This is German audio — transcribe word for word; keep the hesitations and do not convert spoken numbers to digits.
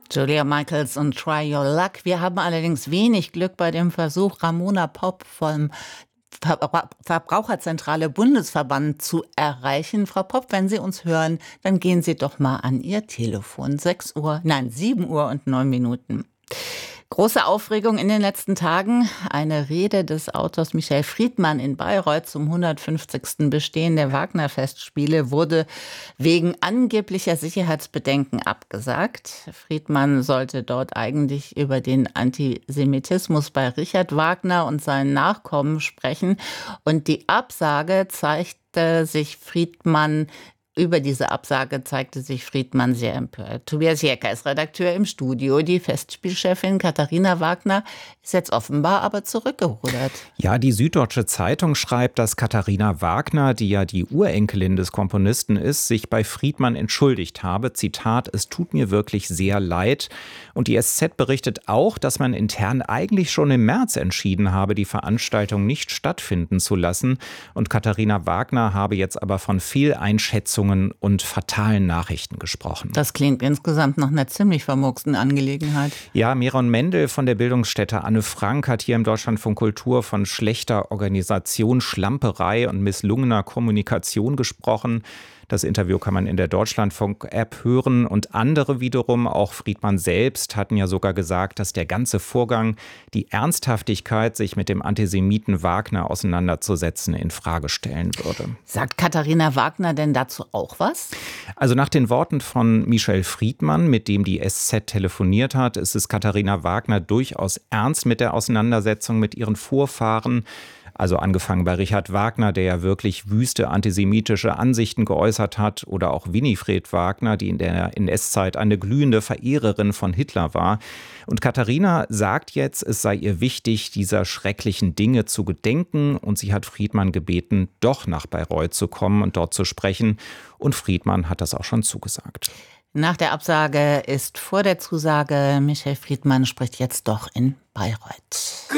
Julia Michaels und Try Your Luck. Wir haben allerdings wenig Glück bei dem Versuch, Ramona Popp vom Ver- Verbraucherzentrale Bundesverband zu erreichen. Frau Popp, wenn Sie uns hören, dann gehen Sie doch mal an Ihr Telefon. sechs Uhr, nein, sieben Uhr und neun Minuten. Große Aufregung in den letzten Tagen. Eine Rede des Autors Michel Friedmann in Bayreuth zum hundertfünfzigsten Bestehen der Wagner-Festspiele wurde wegen angeblicher Sicherheitsbedenken abgesagt. Friedmann sollte dort eigentlich über den Antisemitismus bei Richard Wagner und seinen Nachkommen sprechen. Und die Absage zeigte sich Friedmann Über diese Absage zeigte sich Friedmann sehr empört. Tobias Jäcker ist Redakteur im Studio. Die Festspielchefin Katharina Wagner ist jetzt offenbar aber zurückgerudert. Ja, die Süddeutsche Zeitung schreibt, dass Katharina Wagner, die ja die Urenkelin des Komponisten ist, sich bei Friedmann entschuldigt habe. Zitat, es tut mir wirklich sehr leid. Und die S Z berichtet auch, dass man intern eigentlich schon im März entschieden habe, die Veranstaltung nicht stattfinden zu lassen. Und Katharina Wagner habe jetzt aber von Fehleinschätzungen und fatalen Nachrichten gesprochen. Das klingt insgesamt nach einer ziemlich vermurksten Angelegenheit. Ja, Miron Mendel von der Bildungsstätte Anne Frank hat hier im Deutschlandfunk Kultur von schlechter Organisation, Schlamperei und misslungener Kommunikation gesprochen. Das Interview kann man in der Deutschlandfunk-App hören und andere wiederum, auch Friedmann selbst, hatten ja sogar gesagt, dass der ganze Vorgang die Ernsthaftigkeit, sich mit dem Antisemiten Wagner auseinanderzusetzen, in Frage stellen würde. Sagt Katharina Wagner denn dazu auch was? Also nach den Worten von Michel Friedmann, mit dem die S Z telefoniert hat, ist es Katharina Wagner durchaus ernst mit der Auseinandersetzung mit ihren Vorfahren. Also angefangen bei Richard Wagner, der ja wirklich wüste antisemitische Ansichten geäußert hat, oder auch Winifred Wagner, die in der N S-Zeit eine glühende Verehrerin von Hitler war. Und Katharina sagt jetzt, es sei ihr wichtig, dieser schrecklichen Dinge zu gedenken. Und sie hat Friedmann gebeten, doch nach Bayreuth zu kommen und dort zu sprechen. Und Friedmann hat das auch schon zugesagt. Nach der Absage ist vor der Zusage. Michel Friedmann spricht jetzt doch in Bayreuth.